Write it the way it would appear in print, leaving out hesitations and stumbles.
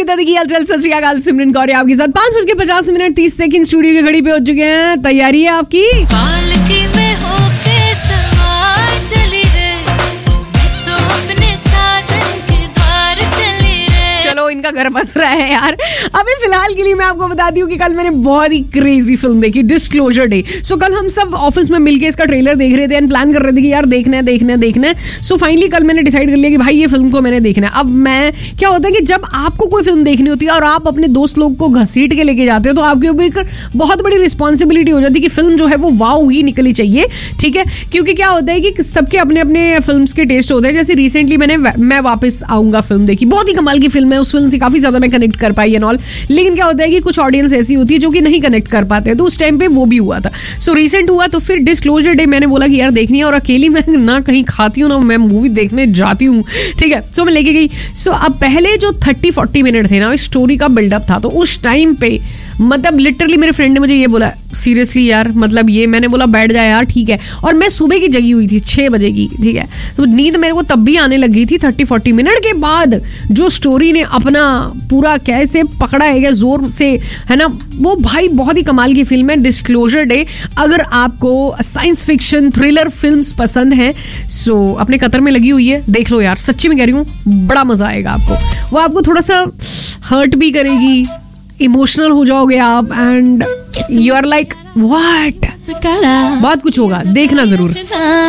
सत श्री अकाल, सिमरन कौर आपके साथ 5:50 स्टूडियो की घड़ी पे हो चुके हैं। तैयारी है आपकी? पालकी में होके सवार चली रे, तो अपने साजन के द्वार चली रे। चलो इनका घर बस रहा है यार। अभी फिलहाल के लिए मैं आपको बता दी हूँ कि कल मैंने बहुत ही क्रेजी फिल्म देखी, डिस्क्लोजर डे। सो कल हम सब ऑफिस में मिलके इसका ट्रेलर देख रहे थे एंड प्लान कर रहे थे कि यार देखना है। सो फाइनली कल मैंने डिसाइड कर लिया कि भाई ये फिल्म को मैंने देखना है। अब मैं क्या होता है कि जब आपको कोई फिल्म देखनी होती है और आप अपने दोस्त लोग को घसीट के लेके जाते हो तो आपके ऊपर एक बहुत बड़ी रिस्पॉन्सिबिलिटी हो जाती है कि फिल्म जो है वो वाव ही निकली चाहिए, ठीक है। क्योंकि क्या होता है कि सबके अपने अपने फिल्म के टेस्ट होते हैं। जैसे रिसेंटली मैं वापस आऊंगा फिल्म देखी, बहुत ही कमाल की फिल्म है। उस फिल्म से काफी ज्यादा मैं कनेक्ट कर पाई एंड ऑल, लेकिन क्या होता है कि कुछ ऑडियंस ऐसी होती है जो कि नहीं कनेक्ट कर पाते हैं, तो उस टाइम पे वो भी हुआ था। सो रिसेंट हुआ तो फिर डिस्क्लोजर डे मैंने बोला कि यार देखनी है, और अकेली मैं ना कहीं खाती हूँ ना मैं मूवी देखने जाती हूँ, ठीक है। सो मैं लेके गई। सो अब पहले जो 30-40 मिनट थे ना स्टोरी का बिल्डअप था, तो उस टाइम पे मतलब लिटरली मेरे फ्रेंड ने मुझे ये बोला, सीरियसली यार मतलब ये, मैंने बोला बैठ जाए यार, ठीक है। और मैं सुबह की जगी हुई थी 6 बजे की, ठीक है। तो नींद मेरे को तब भी आने लगी थी। 30-40 मिनट के बाद जो स्टोरी ने अपना पूरा कैसे पकड़ा है जोर से, है ना, वो भाई बहुत ही कमाल की फिल्म है डिस्क्लोजर डे। अगर आपको साइंस फिक्शन थ्रिलर फिल्म्स पसंद हैं सो अपने कतर में लगी हुई है, देख लो यार, सच्ची में कह रही हूँ, बड़ा मजा आएगा आपको। वो आपको थोड़ा सा हर्ट भी करेगी, इमोशनल हो जाओगे आप and you are like what, बहुत कुछ होगा, देखना जरूर।